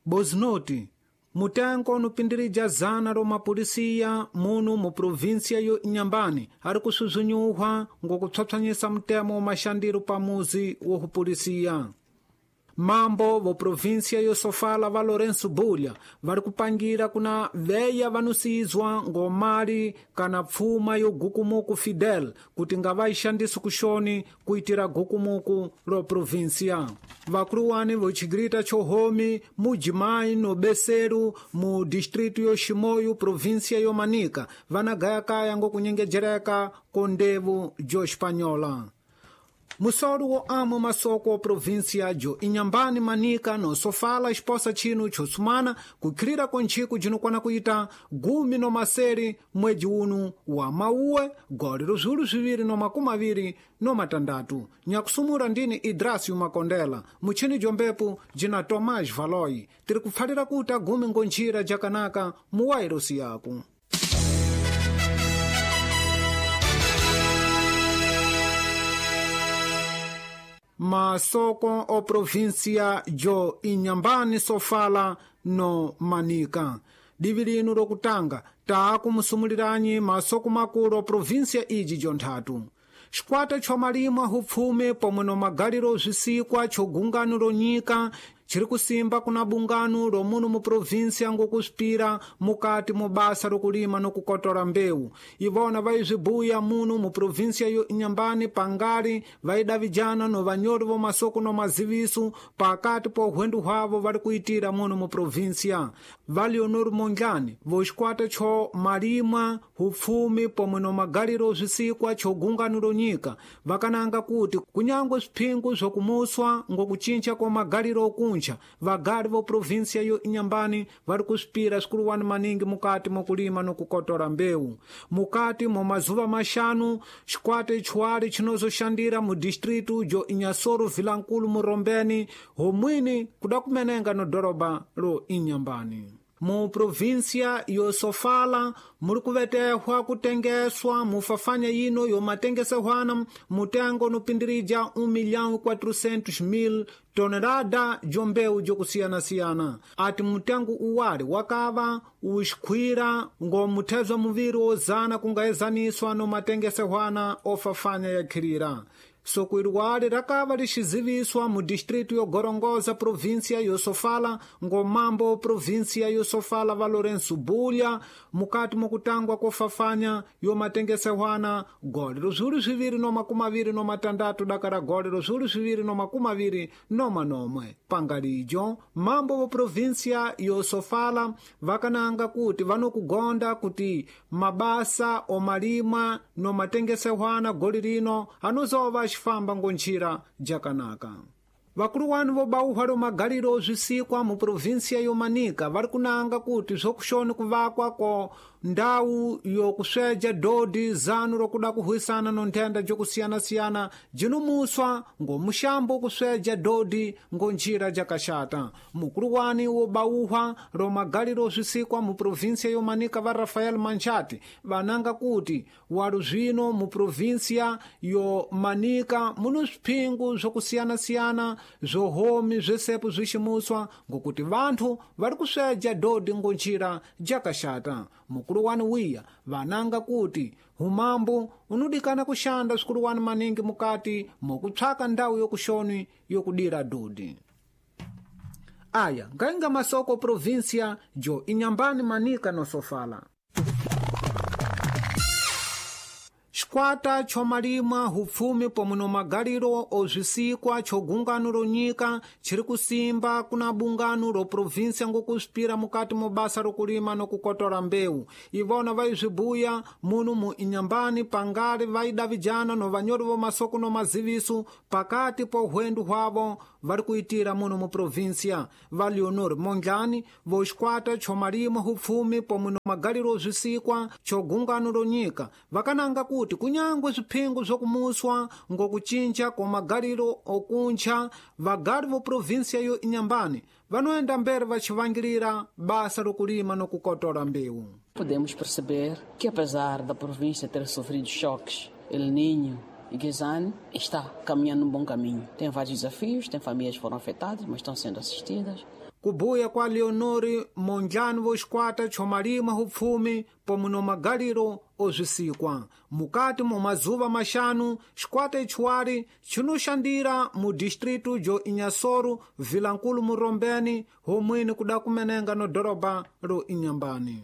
Bosnoti mutengo nupindirija zana ro mapolisiya muno mu provinsia yo Inhambane ari kusuzunyuhwa ngokupsapsanyisa mutemo maxandiro pamuzi wo hupolisiya. Mambo vo provinsia yo Sofala va Lourenço Bulha vari kupangira kuna veya vanusizwa ngomali kana pfuma yo gukumuku Fidel kuti nga vaixandisi kuxoni kuitira gukumuku ro provinsia. Vakuluwani vo chigrita chohomi mujimai no Beseru mu distrito yo Ximoio provinsia yo Manica vanagayakaya ngokunyengejereka kondevu jo Espanhola. Musoro wo amo masoko província jo Inhambane Manica no Sofala exposa chino chosumana kukhirira konchiku jinokwana kuita gumi no maseri mwedzi uno wa Mauwe golero zulu ziviri no makumi aviri no matandatu. Nyakusumura ndini Idrácio Makondela muchini jombepo jina Tomás Valoi tiri kupfalira kuta gumi ngonjira jakanaka muwairosi yaku. Masoko o província jo Inhambane Sofala no Manica. Divilino rokutanga taku musumuliranyi masoko makulu o província iji jonthatu. Xikwata chomalimwa hupfume pomwe no magaliro zvisikwa chogungano ronyika chiri kusimba kuna bungano romuno mu província ngokuspira mukati mu basa rokulima nokukotora mbewu. Ivona vaizvibuya muno mu província yo Inhambane pangari vaidavijana no vanyori vo masoko no maziviso pakati po uhwendu hwavo vari kuitira muno mu província. Valionor Mondlane vo xikwata cho malimwa hupfumi pomwe no magaliro zvisikwa chogungano ronyika vakananga kuti kunyangwe swiphingu zokumuswa ngokucincha kwa magaliro okuncha vagali vo província yo Inhambane vari kuspira sikuluwani maningi mukati mokulima nokukotora mbewu. Mukati mo mazuva maxanu xikwata ichwali chinozoxandira mu distrito jo Inhasoro Vilankulu Murombeni homwini kudakumenenga no doroba ro Inhambane. Mu província yo Sofala muri kuvetehwa kutengeswa mufafanya yino yo matengesehwana mutengo nupindirija 1.400.000 tonelada jombewu jokusiyana-siyana. Ati mutengo uwali wakava uxikhwira ngomutezwa muviri ozana kungaezaniswa no matengesehwana ofafanya yakhirira. Sokuirwali rakava lixiziviswa mu distrito yo Gorongosa província yo Sofala ngomambo província yo Sofala va Lourenço Bulha mukati mokutangwa kofafanya yo matengesehwana golero zulu ziviri no makumi aviri no matandatu dakara golero zulu ziviri no makumi aviri no manomwe. Pangalijo mambo vo província yo Sofala vakananga kuti vanokugonda kuti mabasa o malimwa no matengesehwana goli rino anozova xifamba ngonjira jakanaka. Vakuluwani vo bauhwa magaliro zvisikwa mu província yo Manica vari kunanga kuti zokuxoni kuvakwa ko ndawu yokusveja dodi zanu rokuda kuhwisana no nthenda jokusiyana-siyana jinumuswa ngomuxambo kusveja dodi ngonjira jakaxata. Mukuluwani wo bauhwa ro magaliro zvisikwa mu província yo Manica va Rafael Manchati vananga kuti walu zvino mu província yo Manica muno swiphingu zokusiyana-siyana zohomi zvesepo zviximuswa ngokuti vanthu vari kusveja dodi ngonjira jakaxata. Mukuluwani wiya vananga kuti humambo unudikana kuxanda swikuluwani maningi mukati mokupsaka ndawu yokuxoni yokudira dodi. Aya ngainga masoko província jo Inhambane Manica no Sofala. Xikwata chomalimwa hupfumi pomwe no magaliro ozvisikwa chogungano ronyika chiri kusimba kuna bungano ro província ngokuspira mukati mo basa rokulima nokukotora mbewu. Ivona vaizvibuya muno mu Inhambane pangari vaidavijana no vanyori vo masoko no maziviso pakati po uhwendu hwavo vari kuitira muno mu província. Valionor Mondlane vo xikwata chomalimwa hupfumi pomwe no magaliro ozvisikwa chogungano ronyika vakananga kuti kunyangwe swiphingu zokumuswa ngokucincha kwa magaliro okuncha vagali vo província yo Inhambane vanoenda mbere vachivangirira basa rokulima nokukotora mbewu. Podemos perceber que apesar da província ter sofrido choques, El Niño e Guezane está caminhando um bom caminho. Tem vários desafios, tem famílias que foram afetadas, mas estão sendo assistidas. Kubuya kwa Leonori monjani voxikwata chomalima hupfumi pomuno magaliro ozwisikwa mukati mu mazuva maxanu xikwata ichiwari chinuxandira mu distritu jo Inhassoro vilankulu murombeni homwini kudakumenenga no doroba ro Inhambane.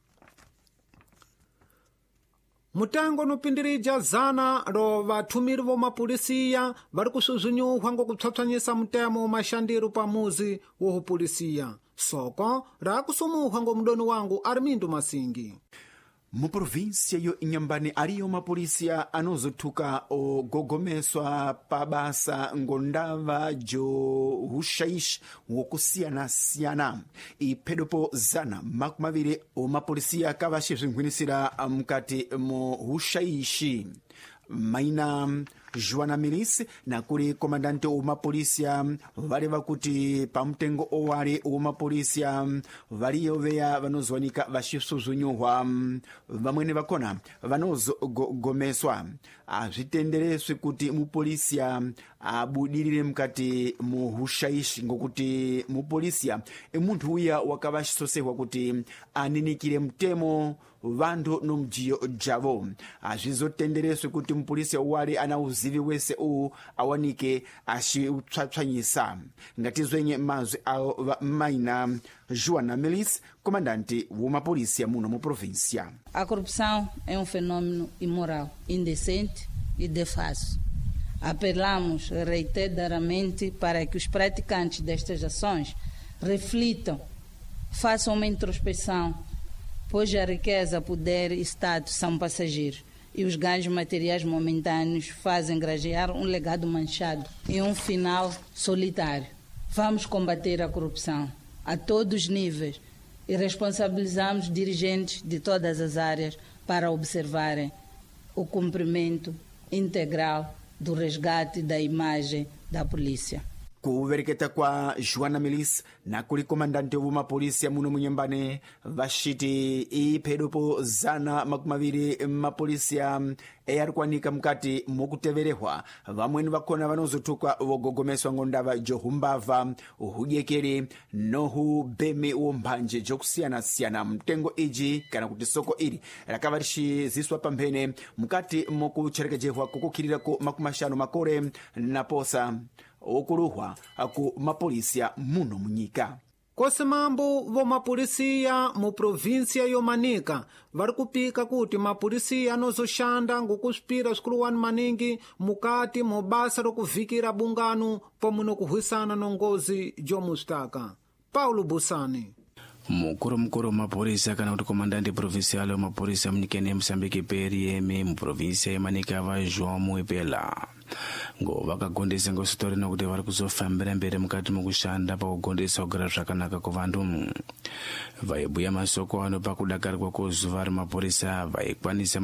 Mutengo nupindirija zana ro vathumiri vomapulisiya vari kusuzunyuhwa ngokupsapsanyisa mutemo womaxandiru pamuzi wohupulisiya soko rakusumuhwa ngomudoni wangu Armindo Masingi. Mu província yo Inhambane ariyo mapulisiya anozothuka ogogomeswa pa basa ngondava jo huxaixi wokusiyana-siyana iphedopo zana makumaviri omapulisiya kavaxizvinkhwinisira mukati mu huxaixi maina Joana Milis na kuli komandante womapolisiya valeva kuti pamutengo owali womapolisiya valiyoveya vanozwanika vaxisuzunyuhwa vamwene vakona vanozogomeswa azvitendereswe kuti mupolisiya abudilire mukati mu huxaixi ngokuti mupolisiya munthu uya wakavaxisosehwa kuti aninikire mtemo vantu nomjiyo javo azvizotendereswe kuti mupolisiya wali ana uzivi wese uwu awanike axipsapsanyisa ngatizwenye mazwi awo maina Joana Milis, comandante womapolisiya muno mu província. A corrupção é fenômeno imoral, indecente e defaso. Apelamos reiteradamente para que os praticantes destas ações reflitam, façam uma introspecção, pois a riqueza, poder e status são passageiros e os ganhos materiais momentâneos fazem grajear um legado manchado e um final solitário. Vamos combater a corrupção a todos os níveis e responsabilizamos dirigentes de todas as áreas para observarem o cumprimento integral do resgate da imagem da polícia. Kuvereketa kwa Joana Milis na kuli komandante womapolisiya muno munyambane vaxiti iphedopo zana makumaviri mapolisiya eyari kuanika mukati mukuteverehwa vamwene vakhona vanozothuka vogogomeswa ngondava johumbava uhudyekeri nohubeme womphanje jokusiyana-siyana mtengo iji kana kuti soko ili rakava rixiziswa pamphene mukati mukucherekejehwa kukukhirirako makumaxanu makore naposa okuluhwa ku mapolisiya muno munyika. Kosemambo vomapulisiya mu província yomanika vari kupika kuti mapulisiya anozoxanda ngokuspira swikuluwani maningi mukati mu basa rokuvikira bungano pomuno kuhwisana nongozi jomustaka. Paulo Busani. Mukuru mapolisa kana kuti komandante provincial wa mapolisa mnyikene ya Msambiki PRM mu província yomanika va João Muipela ngo vakagondesa ngositori nokuti vari kuzofambira mberi mukati mukushanda pakugondesa kugara zvakanaka kuvantu vaibuya masoko ano pakudakarirwa kuzuva remapolisa vaikwanisa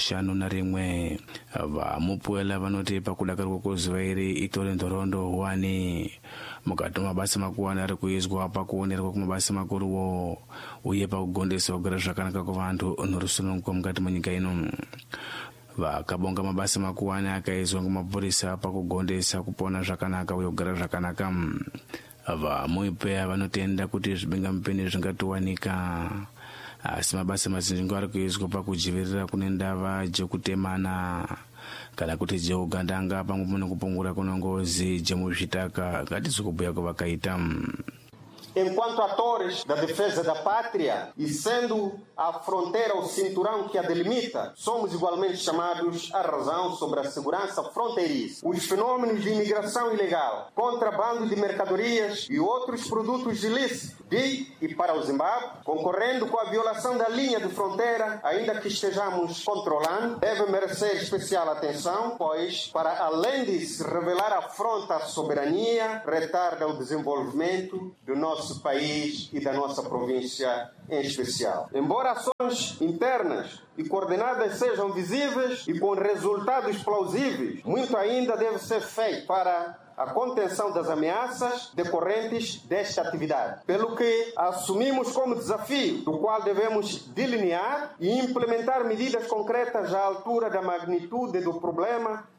51 vamupuela vanoti pakudakarirwa kuzuva iri itori ndorondo 1 mukati mabasa makuwani ari kuizwa pakuonerwa kumabasa makuruwo uye pakugondesa kugara zvakanaka kuvantu norusununguko mukati munyika ino vakabonga mabasa makuwani akaizwa ngomapurisa pakugondesa kupona zvakanaka uye kugara zvakanaka vamuipeya vanotenda kuti zvibingamupeni zvingatiwanika asi mabasa mazinji ngo ari kuizwa pakudzivirira kune ndava dzekutemana kana kuti dzeugandanga pamwe nekupungura kunongozi dzemuzvitaka ngatizokubhuya kwavakaita. Enquanto atores da defesa da pátria e sendo a fronteira o cinturão que a delimita, somos igualmente chamados à razão sobre a segurança fronteiriça. Os fenômenos de imigração ilegal, contrabando de mercadorias e outros produtos ilícitos de e para o Zimbábue, concorrendo com a violação da linha de fronteira, ainda que estejamos controlando, deve merecer especial atenção, pois, para além de se revelar afronta à soberania, retarda o desenvolvimento do nosso país e da nossa província em especial. Embora ações internas e coordenadas sejam visíveis e com resultados plausíveis, muito ainda deve ser feito para a contenção das ameaças decorrentes desta atividade, pelo que assumimos como desafio, do qual devemos delinear e implementar medidas concretas à altura da magnitude do problema,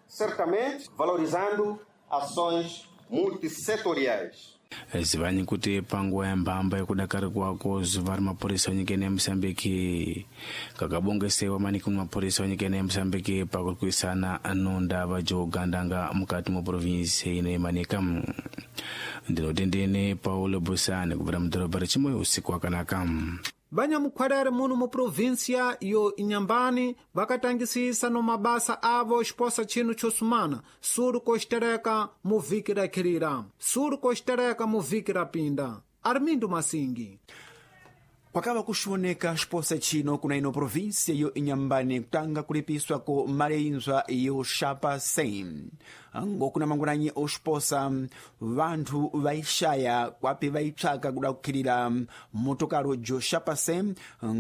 certamente valorizando ações multissetoriais. Zivanyi kuti panguva yambamba yekudakarikwako zuva remapurisa wenyika ya Mozambique kakabongesewa manikuni mapurisa wenyika ya Mozambique pakurikwisana nondava jogandanga mukati muprovinsi ino yemanika. Ndinotendene Paulo Busani kubvira mudhorobha rechimoyo usiku wakanaka. vanyamukhwerere muno mu provinsia yo Inhambane vakatangisisa no mabasa avo xiposa chino chosumana suru koxitereka mu viki rakhirira suru koxitereka mu viki rapinda. Armindo Masingi. Kwakava kuxioneka xiposa chino kuna ino provinsia yo Inhambane kutanga kulipiswa ko maleinzwa yo xapa 100 ngokuna manguranyi oxiposa vanthu vaixaya kwapi vaitsvaka kuda kukhirira motokaro jo xapa 100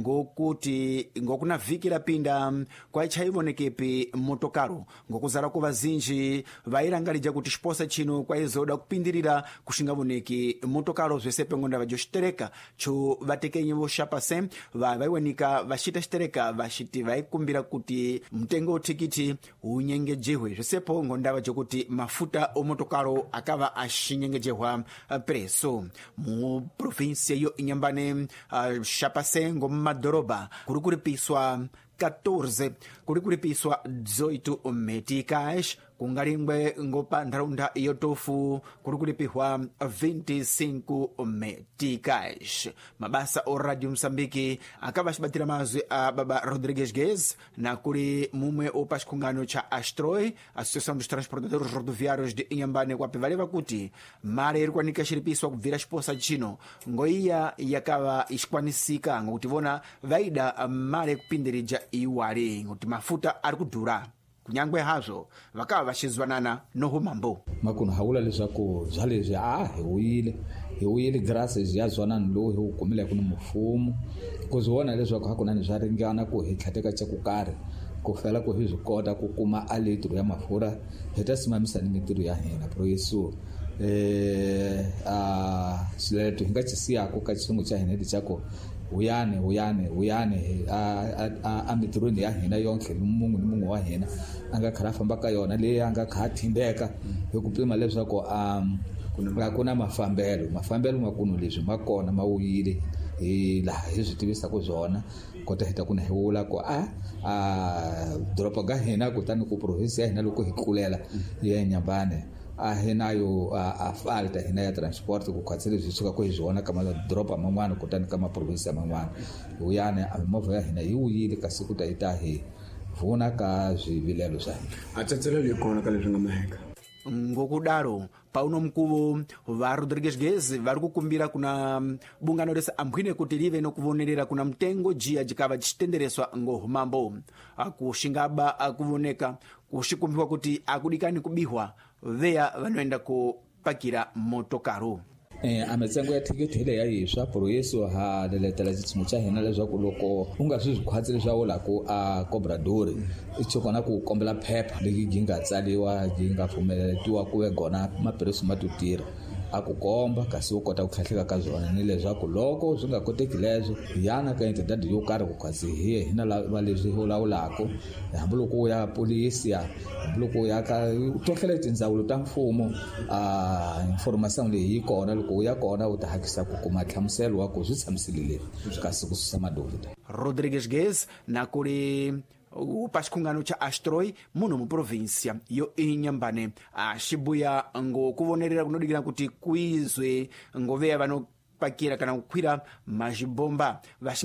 ngokuna viki lapinda kwaichayivonekepe motokaro ngokuzarako vazinji vairangalija kuti xiposa chino kwaizoda kupindirira kuxingavoneke motokaro zvesepe ngonda vajoxitereka cho vatekenye vo xapa 100 vaiwenika vaxita xitereka vaxiti vaikumbira kuti mtengo uthikiti unyengejehwe zvesepo ngondava kuti mafuta omotokaro akava axinyengejewa preso mu provinsia yo Inhambane xapa 100 ngomumadoroba kuri kulipiswa 14 kuri kulipiswa 18 meticais kungalingwe ngopa ntharaunda yotofu kuri kulipihwa 25 meticais. Mabasa o Radio Moçambique akava xibatira mazwi a baba Rodrigues Guez na kuri mumwe o paxikungano cha Astroy, Associação dos Transportadores Rodoviários de Inhambane, kwapi valeva kuti mare iri kwanika xilipiswa kubvira xiposa chino ngoiya yakava ixikwanisika ngokutivona vaida mare kupindirija iwali ngoti mafuta ari kudhura kunyangwe hazo vakava vaxizwanana no humambo makuno haula leswaku bya leswi hi wile graças ya zwanani lowu hi wu kumile kuno mufumo ku byi vona leswaku hakunani bya ringana ku hi tlhateka cha ku karhi ku fela ku hi byi kota ku kuma a litro ya mafurha hi ta simamisa ni mitirho ya hina proyesu swileto hi nga ci siyako ka xisungu xa hina lexi xako uyane a mitirhweni ya hina yonke munhu ni munhu wa hina a nga kha a famba ka yona leyi a nga kha a thindeka hi ku pima leswaku ku na mafambelo makuno leswi ma kona ma wuyile laha hi swi tivisaka byona kota hi ta ku na hi vula ku doroba ga hina kutani ku provinsi ya hina loko hi tlulela ya Inhambane a hinayo a falta hina ya transport ku khatsile byi suka ku hi zwona ka madoroba man'wana kutani ka maprovinsi man'wana uyane a movha ya hina yi wuyile kasi ku ta ita hi vuna ka swivilelo swa hina a tsetselelo yi kona ka leswi nga maheka ngokudaro pauno mkuvo va Rodrigues Guez vari kukumbira kuna bungano rese amphwine kuti live nokuvonerera kuna mtengo jia jikava chitendereswa ngohumambo akuxingaba akuvoneka kuxikumbiwa kuti akudikani kubihwa veya vanoenda kupakira motokaro a mitsengo ya thikithi leyi ya yiswa proyesu ha leletela xitshungu xa hina leswaku loko u nga swi khwatsi leswi a vulaka a cobrador i chokona ku kombela phepha leyi yi nga tsaliwa yi nga pfumeletiwa ku ve gona mapirisi ma tutirha a ku komba kasi u kota ku tlhatlheka ka byona ni leswaku loko swi nga koteki leswo yana ka entidade yo karhi ku khwatsi hi hina va leswi hi lawulaka hambi loko u ya polisi hambi loko u ya ka tohlele tindzawulo ta mfumo information leyi yi kona loko u ya kona u ta hakisa ku kuma hlamuselo wa ku swi tshamisile leswi kasi ku susa madolida. Rodrigues Guez na kuri paxikungano cha Astroy muno mu provinsia yo Inhambane axibuya ngokuvonerera kunodikira kuti kuizwe ngoveya vanopakira kana kukwira mazhibomba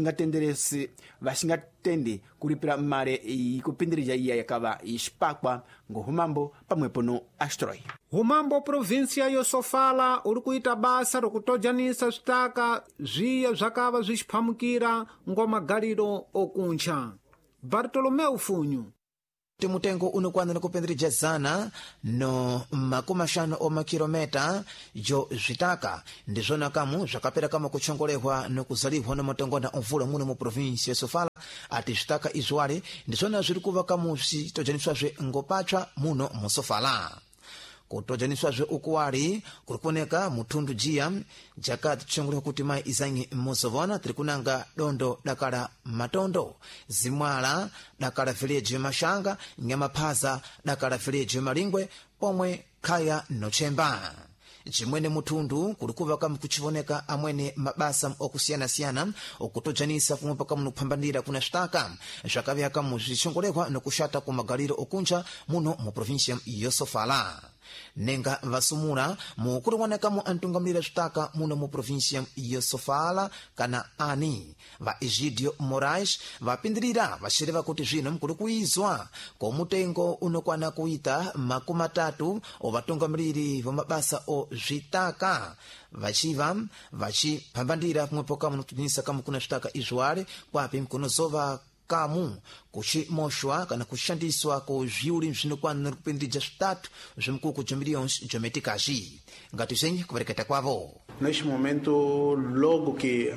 vaxingatende kulipira mare ikupindirija iya yakava ixipakwa ngohumambo pamwepo no Astroy. Humambo provinsia yo Sofala uri kuita basa rokutojanisa switaka zviya zvakava zvixiphamukira ngomagaliro okuntcha. Bartolomeu Funho. Mutengo unokwana kupindirija zana no makumashano o makilometa jo zvitaka ndizvona kamu zvakapera kama kuchongolehwa nokuzalihwa nomatongo na mvula muno mu provinsi ya Sofala ati zvitaka izwale ndizvona zviri kuva kamu zvitojaniswa zve ngopachwa muno mu Sofala kutojaniswazve ukuwali kuri kuoneka muthundu jiya jakati tishongolera kuti mayi izanyi mmosovona tiri kunanga dondo dakala matondo zimwala dakala village mashanga nyamaphaza dakala village malingwe pomwe khaya nochemba chimwene muthundu kuli kuvaka kuchioneka amwene mabasa okusiyana-siyana okutojanisa pomwe paka muno kuphambanira kuna xitaka zvakavyaka muzvichongolehwa nokuxata ku magaliro okunja muno mu província yosofala nenga vasumula mukuri kuonekamo antungamulira xitaka muno mu província yosofala kana ani va Egidio Moraes vapindirira vaxereva kuti zvino mkuli kuizwa komutengo unokwana kuita 30 ovatungamuliri vamabasa o zvitaka vachiva vachiphambandira pomwepo munotunyisa kamu kuna xitaka izwale kwapi mkunozova kamu kuchimoshwa kana kushandiswa ku zviuli zvinokwana kupindija zvitatu zvimkuku milhões de meticais ngati zenye kuvereketa kwavo. Neste momento, logo que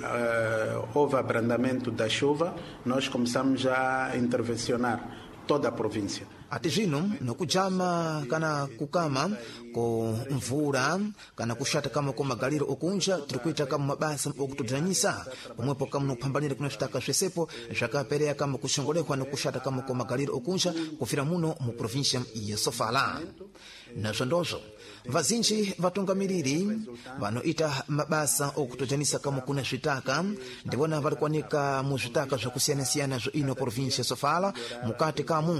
houve abrandamento da chuva, nós começamos já a intervencionar toda a província. Ati zvino nokujama kana kukama ko mvula kana kushata kama ko magaliro okunja tikuita kama mabasa okutodzanyisa pomwepo kama nophambanira kuna xitaka zvesepo zvakapereya kama kushongolehwa nokushata kama ko magaliro okunja kufira muno mu província yosofala nazvo ndozvo vazinji vatungamiriri vanoita mabasa okutodzanisa kama kuna zvitaka ndivona vari kuwanika mu zvitaka zvakusiyana-siyana zvo ino província yosofala mukati kamu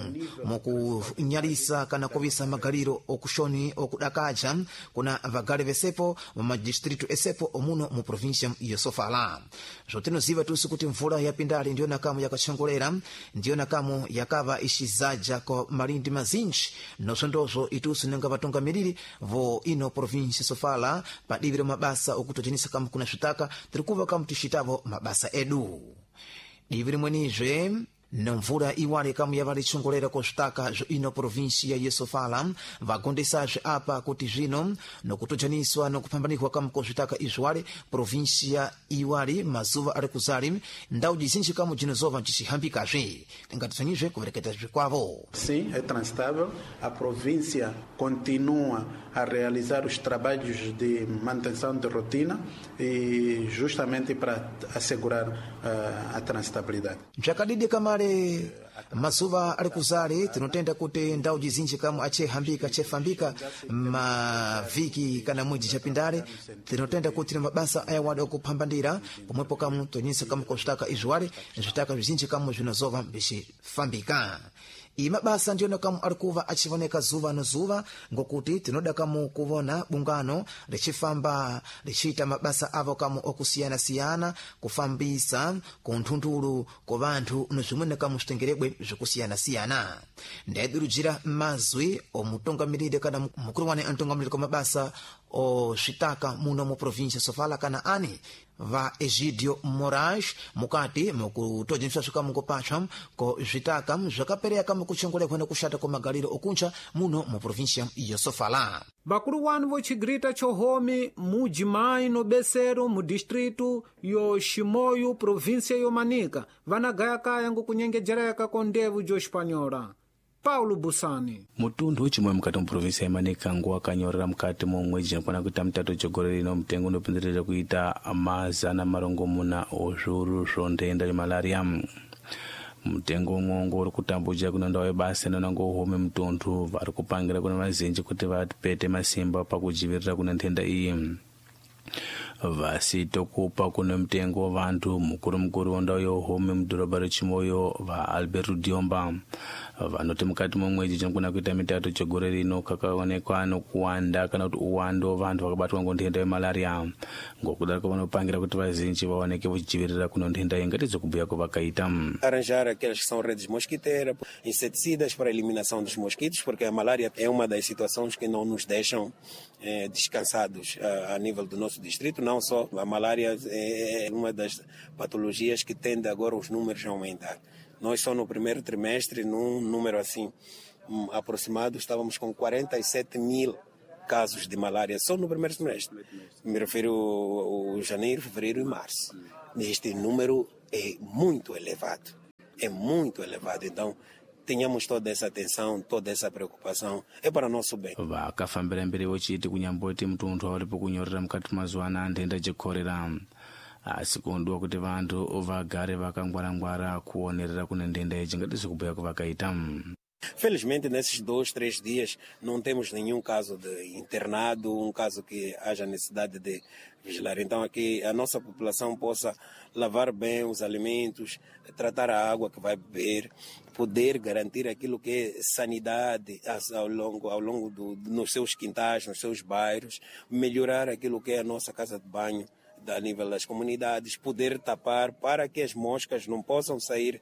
mukunyalisa kana kuvisa magaliro okushoni okudakaja kuna vagale vesepo mumadistritu esepo omuno mu província yosofala zvotinoziva tusi kuti mvula yapindali ndiyo nakamu yakachongolera ndiyo nakamu yakava ixizaja ko malindi mazinji nozvo ndozvo itusi nenga vatungamiriri vo ino província yosofala padiviro mabasa okutojanisa kamu kuna zvitaka tiri kuva kamu tixitavo mabasa edu divi rimwenizve nomvula iwale kamu yavalichongolera ko zvitaka zvo ino província yosofala vagondesazve apa kuti zvino nokutojaniswa nokuphambanirwa kamu ko zvitaka izwale província iwale mazuva ari kuzali ndau dzizinji kamu dzinozova dzicihambikazve tingatizanyizve kuvereketazve kwavo. Sim, é transitável. A província continua a realizar os trabalhos de manutenção de rotina e justamente para assegurar a transitabilidade. Jakadidi kamale mazuva ari kuzali tinotenda kuti ndau dzizinji kamu achihambika chefambika mavhiki kana mwedzi chapindale tinotenda kuti mabasa ayawada okuphambandira pomwepo kamu tonyisa kamu ko zvitaka izwale zvitaka zvizinji kamu zvinozova mbicifambika mabasa ndiyo kamu ari kuva achioneka zuva nozuva ngokuti tinoda kamu kuvona bungano richifamba richita mabasa avo kamu okusiyana-siyana kufambisa kunthunthulu ko vanthu nozvimwene kamu zvitengeredwe zvikusiyana-siyana ndayadurujira mazwi omutungamiriri kana mukuru wane antungamiriri ko mabasa o zvitaka muno mu província yosofala kana ani va Egidio Moraes mukati mukutojaniswa zvikamu kopatcha ko zvitaka zvakapereya kamu kuchongolehwa nokuxata ko magaliro okunja muno mu província yosofala. Bakulu wanu vochigrita chohome muji mai no Besero mu distritu yo Chimoio província yo Manica vanagaya kaya ngokunyengejereka ko ndevu jo Espanhola. Paulo Busani mutundu uchimwe mukati mu província ya Manica nguwakanyorera mukati momwe jinakwana kuita mutato chogorero ino mtengo unopindirira kuita mazana marongomuna ozvuru zvondenda remalaria mutengo umwe uri kutambudzira kuna ndau yebasa inonangohome mutundu vari kupangira kuna vazinji kuti vapete masimba pakudzivirira kuna ntenda iyi vasitokupa kuna mtengo vantu mukuru wondau yohome mudhorobha rechimoyo vaAlberto Diomba vanoti mukati momwedzi chinogona kuita mitatu chegore rino kakaonekwa nokuwanda kana kuti uwando vantu vakabatwa ngontenda yemalaria ngokudaroko vanopangira kuti vazinji vaoneke vachidzivirira kuno ntenda iyi ngatizokubhuya kwavakaita arranjar aquelas que são redes mosquiteiras, inseticidas para a eliminação dos mosquitos, porque a malária é uma das situações que não nos deixam descansados a nível do nosso distrito. Não só a malária é uma das patologias que tende agora os números a aumentar. Nós só no primeiro trimestre, num número assim aproximado, estávamos com 47 mil casos de malária só no primeiro trimestre. Me refiro ao janeiro, fevereiro e março. Este número é muito elevado. É muito elevado. Então, tenhamos toda essa atenção, toda essa preocupação, é para nosso bem. Vakafambira mberi vochiti kunyamboti mtunthu uripo kunyorera mukati mazuva ana nthenda chekorera asi kundiwa kuti vanthu vagare vakangwarangwara kuonerera kune nthenda ichi ngati zikubhuya kuvakaita. Felizmente, nesses 2-3 dias, não temos nenhum caso de internado, caso que haja necessidade de vigilar. Então, aqui a nossa população possa lavar bem os alimentos, tratar a água que vai beber, poder garantir aquilo que é sanidade ao longo nos seus quintais, nos seus bairros, melhorar aquilo que é a nossa casa de banho, a nível das comunidades, poder tapar para que as moscas não possam sair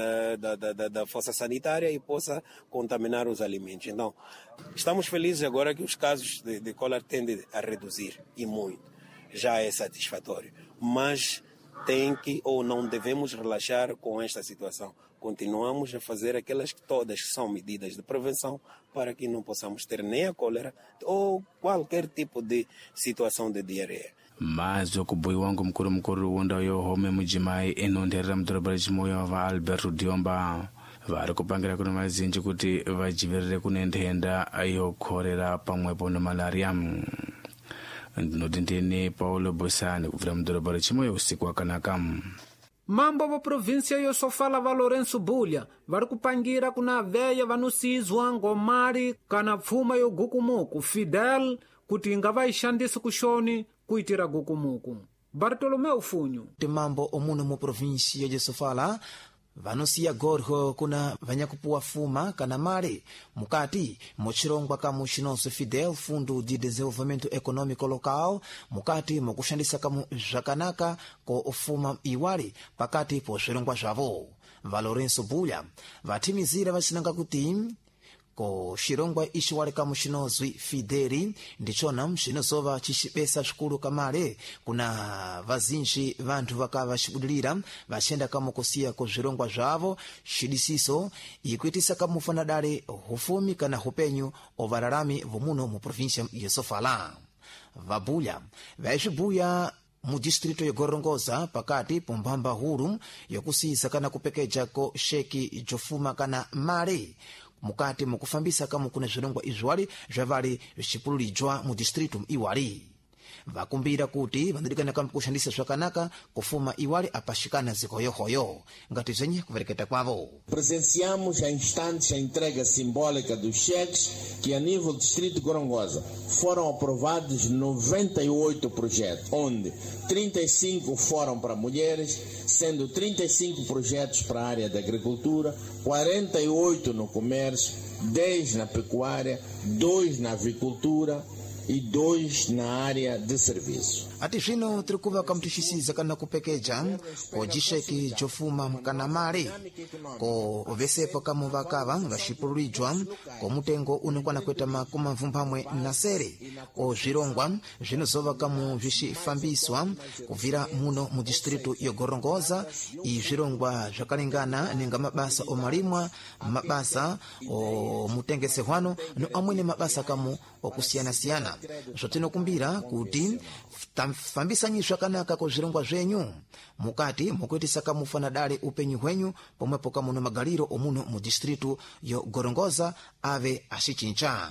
da fossa sanitária e possa contaminar os alimentos. Então, estamos felizes agora que os casos de cólera tendem a reduzir, e muito. Já é satisfatório. Mas tem que ou não devemos relaxar com esta situação. Continuamos a fazer aquelas que todas são medidas de prevenção para que não possamos ter nem a cólera ou qualquer tipo de situação de diarreia. Mas okubhuyiwa ngomukuru wonda yohome mudzimai enonherera mudhorobha rechimoyo vaAlberto Diomba vari kupangira kuno mazinji kuti vadzivirire kune nthenda yokorera pamwepo nemalaria. Ndinoti ndini Paulo Bosani kubvira mudhorobha rechimoyo usiku wakanaka. Mambo va província yosofala va Lourenço Bulha vari kupangira kuna veya vanusizwa ngomari kana pfuma yogukumuku Fidel kuti ingavaishandise kushoni kuitira gukumuku. Bartolomeu Funho. Mambo omuno mu província de Sofala vanusiya gorho kuna vanyakupuwa fuma kana mali mukati muchirongwa kamu chinonso Fidel Fundo de Desenvolvimento Econômico Local mukati mukushandisa kamu zvakanaka ko ufuma iwali pakati po zvirongwa zvavo. Va Lourenço Bulha vathimizira vacinanga kuti ko xirongwa ixi wali kamu xinozwi Fideli ndichona xinozova cixipesa xikulu kamale kuna vazinji vanthu vakava xibudulira vaxenda kamu kusiya ko zvirongwa zvavo xidisiso ikuitisa kamu fanadale hufumi kana hupenyu ovalalami vomuno mu província ya Sofala. Vabulha vaixibhuya mu distrito yogorongoza pakati pombamba huru yokusiza kana kupekeja ko sheki jofuma kana male mukati mukufambisa kamu kuna zvirongwa izwali zvavali zicipululijwa mu distrito iwali. Vakumbira kuti vanadikana kamu kushandisa zvakanaka kufuma iwali apashikana zikoyohoyo ngati zenye kuvereketa kwavo. Presenciamos há instantes a entrega simbólica dos cheques que a nível do distrito de Gorongosa foram aprovados 98 projetos, onde 35 foram para mulheres, sendo 35 projetos para a área da agricultura, 48 no comércio, 10 na pecuária, 2 na avicultura e 2 na área de serviço. Ati zvino tiri kuva kamutixisiza kana kupekeja ko jixeki jofuma kana mali ko vesepo kamu vakava vaxipululijwa ko mutengo unekwana kueta makumi mvumphamwe na sere ko zvirongwa zvinozova kamu zvixifambiswa kuvira muno mu distrito yogorongoza i zvirongwa zvakalingana ninga mabasa omalimwa mabasa o mutengesehwano no amwene mabasa kamu okusiyana-siyana zotinokumbira kuti fambisani zvakanaka ko zvirongwa zvenyu mukati mukuitisa kamufanadale upenyu hwenyu pomwepo kamuno magaliro omuno mu distrito yogorongoza ave axichincha.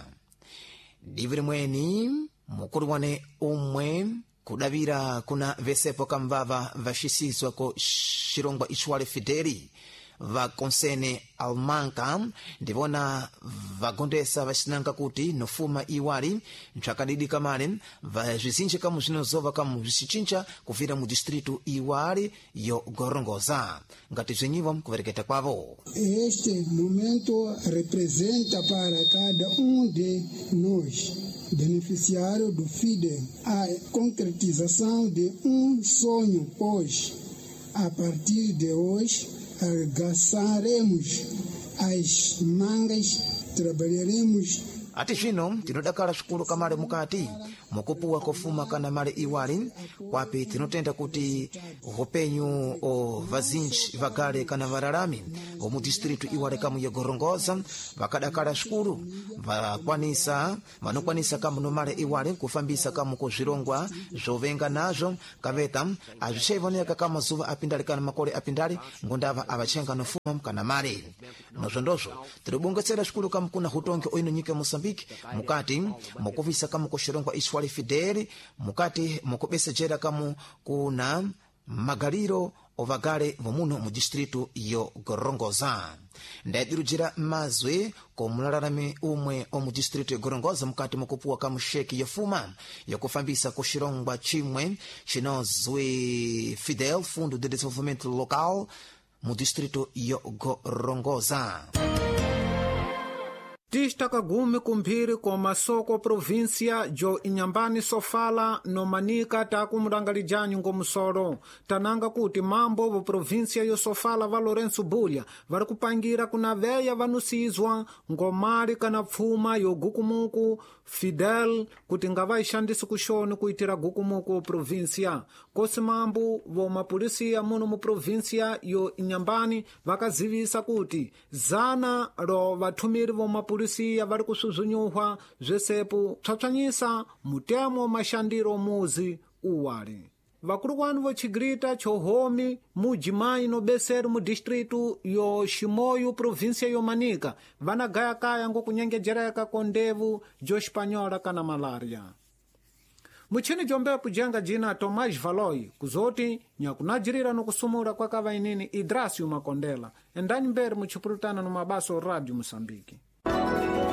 Divi rimweni mukulu wane umwe kudavira kuna vesepo kamvava vaxisizwa ko xirongwa ixuwale Fideli vakonsene Almanca ndivona vagondesa vacinanga kuti nofuma iwali mchakadidi kamale vazvizinji kamu zvinozova kamu zvisichincha kuvira mu distrito iwali yogorongoza ngati zvenyivo kuvereketa kwavo. Este momento representa para cada de nós beneficiário do FIDE a concretização de sonho, pois a partir de hoje arregaçaremos as mangas, trabalharemos ati zvino tinodakala swikulu kamale mukati mukupuwa kofuma kana male iwali kwapi tinotenda kuti upenyu o vazinji vagale kana vararami omu distritu iwale kamu yogorongoza vakadakala swikulu vanokwanisa kamu no male iwali kufambisa kamu kuzvirongwa zvovenga nazvo kaveta azvichaivoneka kama zuva apindali kana makole apindali ngondava avachenga nofuma kana male nozvo ndozvo tiribongetsera swikulu kamu kuna hutonge oino nyika Mosambiki mukati mukuvisa kamu kushirongwa iswali fideli mukati mukubesejera kamu kuna magaliro ovagale vomuno mu distritu yo Gorongoza ndadirujira mazwe komulalami umwe omu distritu yo Gorongoza mukati mukupuwa kamu sheki yofuma yakufambisa kushirongwa chimwe chinozwe Fidel Fundo de Desenvolvimento Local mu distritu yo Gorongoza. Tistaka gume kumphiri kwa masoko província jo Inhambane sofala no manika taku murangalijani ngomusoro tananga kuti mambo vo província yo sofala va Lourenço Bulha vari kupangira kuna veya vanusizwa ngomali kana pfuma yo gukumuku Fidel kuti ngavaixandisi kuxoni kuitira gukumuku província kosi mambo vo mapolisiya muno mu província yo Inhambane vakazivisa kuti zana ro vathumiri vo mapolisiya vari kusuzunyuhwa zvesepo psapsanyisa mutemo maxandiro muzi uwali vakulukwana vo Chigrita chohomi mujimai no Beseri mu distritu yo Chimoio província yo Manica vanagaya kaya ngokunyengejereka kondevu jo Espanhola kana malaria muchini jombepo jenga jina Tomás Valoi kuzoti nyakunajirira no kusumura kwa kavainini Idrácio Makondela endani mbere muchipurutana no mabaso Radio Moçambique.